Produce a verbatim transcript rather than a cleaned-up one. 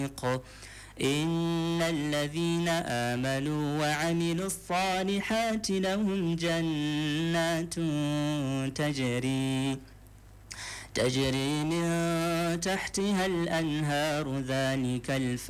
إن الذين آمنوا وعملوا الصالحات لهم جنات تجري تجري من تحتها الأنهار ذلك الفضل